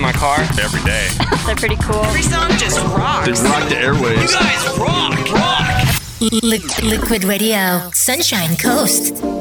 my car. Every day. They're pretty cool. Every song just rocks. They rock the airwaves. You guys rock. Liquid Radio, Sunshine Coast.